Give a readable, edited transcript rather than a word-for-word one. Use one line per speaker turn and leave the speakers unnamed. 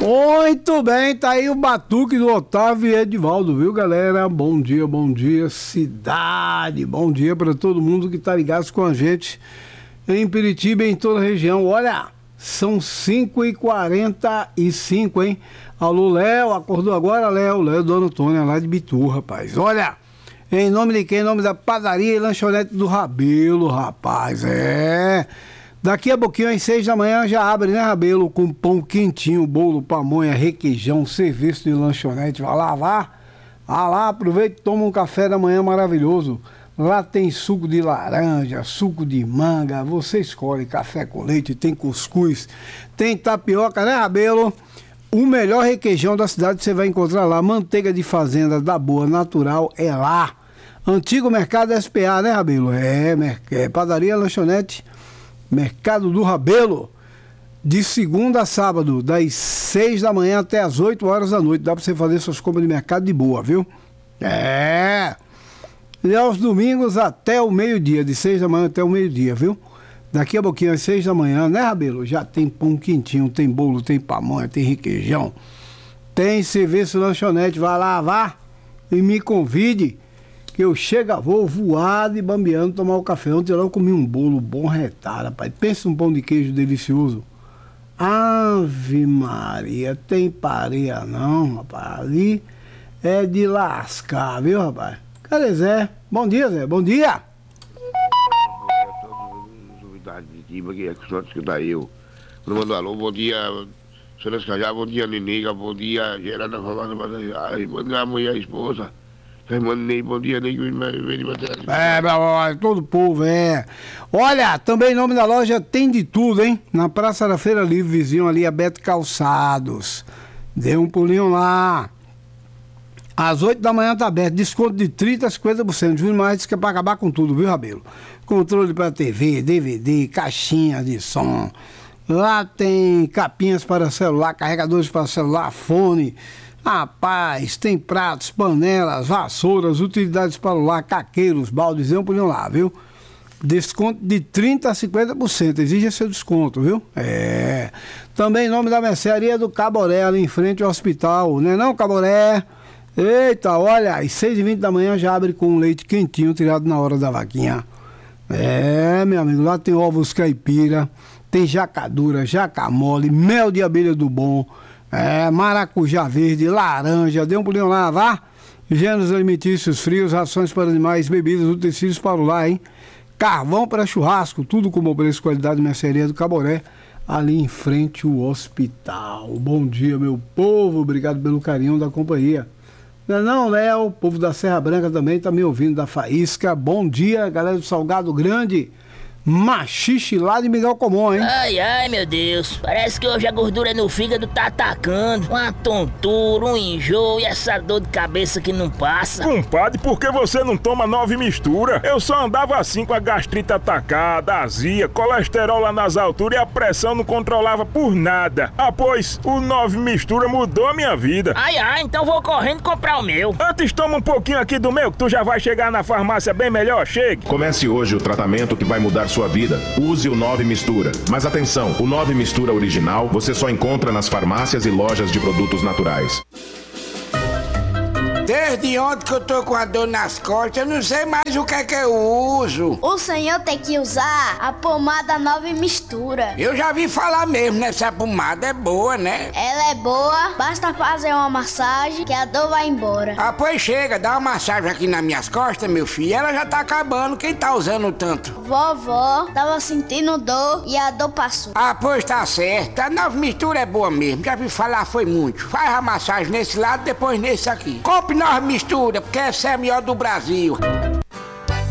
Muito bem, tá aí o batuque do Otávio e Edivaldo, viu, galera? Bom dia, cidade. Bom dia para todo mundo que tá ligado com a gente em Piritiba e em toda a região. Olha, são 5h45, hein? Alô, Léo, acordou agora, Léo? Léo, Dona Antônia, lá de Bitu, rapaz. Olha, em nome de quem? Em nome da padaria e lanchonete do Rabelo, rapaz, Daqui a pouquinho, às 6 da manhã, já abre, né, Rabelo? Com pão quentinho, bolo, pamonha, requeijão, serviço de lanchonete. Vai lá, vá lá, aproveita e toma um café da manhã maravilhoso. Lá tem suco de laranja, suco de manga, você escolhe café com leite, tem cuscuz, tem tapioca, né, Rabelo? O melhor requeijão da cidade você vai encontrar lá. Manteiga de fazenda da boa, natural, é lá. Antigo Mercado SPA, né, Rabelo? Padaria, lanchonete, Mercado do Rabelo, de segunda a sábado, das 6 da manhã até as 8 horas da noite. Dá pra você fazer suas compras de mercado de boa, viu? E aos domingos até o meio-dia, de 6 da manhã até o meio-dia, viu? Daqui a pouquinho, às 6 da manhã, né, Rabelo? Já tem pão quentinho, tem bolo, tem pamonha, tem requeijão, tem serviço lanchonete. Vai lá, vá e me convide, que eu vou voado e bambeando tomar o café. Ontem eu comi um bolo bom retalho, rapaz. Pensa num pão de queijo delicioso. Ave Maria, tem pareia não, rapaz. Ali é de lascar, viu, rapaz? Cadê Zé? Bom dia, Zé. Bom dia.
Aqui é que só escutar eu. Mando alô, bom dia, senhora Escajá, bom dia, Niniga, bom dia, Geralda, bom dia, mulher, esposa. Bom dia, nem
todo povo, Olha, também em nome da loja tem de tudo, hein? Na Praça da Feira Livre, vizinho ali, a Beto Calçados. Dê um pulinho lá. Às 8 da manhã tá aberto, desconto de 30% a 50%. Júnior Marques que é pra acabar com tudo, viu, Rabelo? Controle pra TV, DVD, caixinha de som. Lá tem capinhas para celular, carregadores para celular, fone. Rapaz, tem pratos, panelas, vassouras, utilidades para o lar, caqueiros, baldes, por lá, viu? Desconto de 30% a 50%, exige seu desconto, viu? Também em nome da mercearia do Caboré, ali em frente ao hospital, né não, Caboré? Eita, olha, às 6h20 da manhã já abre com leite quentinho, tirado na hora da vaquinha. Meu amigo, lá tem ovos caipira, tem jacadura, jacamole, mel de abelha do bom, maracujá verde, laranja, dê um pulinho lá, vá. Gêneros alimentícios frios, rações para animais, bebidas, utensílios para o lar, hein? Carvão para churrasco, tudo com bom preço, qualidade, mercearia do Caboré, ali em frente ao hospital. Bom dia, meu povo, obrigado pelo carinho da companhia. Não, Léo, o povo da Serra Branca também tá me ouvindo, da Faísca. Bom dia, galera do Salgado Grande. Machixe lá de Miguel Comum, hein?
Ai, meu Deus. Parece que hoje a gordura no fígado tá atacando. Uma tontura, um enjoo e essa dor de cabeça que não passa.
Compadre, por que você não toma 9 mistura? Eu só andava assim com a gastrite atacada, azia, colesterol lá nas alturas e a pressão não controlava por nada. Pois, o 9 mistura mudou a minha vida.
Então vou correndo comprar o meu.
Antes toma um pouquinho aqui do meu, que tu já vai chegar na farmácia bem melhor, chegue.
Comece hoje o tratamento que vai mudar sua vida. Use o 9 Mistura. Mas atenção, o 9 Mistura original você só encontra nas farmácias e lojas de produtos naturais.
Desde ontem que eu tô com a dor nas costas, eu não sei mais o que é que eu uso.
O senhor tem que usar a pomada 9 Mistura.
Eu já vi falar mesmo nessa pomada, é boa, né?
Ela é boa, basta fazer uma massagem que a dor vai embora.
Pois chega, dá uma massagem aqui nas minhas costas, meu filho, ela já tá acabando, quem tá usando tanto?
Vovó tava sentindo dor e a dor passou.
Pois tá certo, a 9 Mistura é boa mesmo, já vi falar foi muito. Faz a massagem nesse lado, depois nesse aqui. Compre 9 Mistura, porque essa é a melhor do Brasil.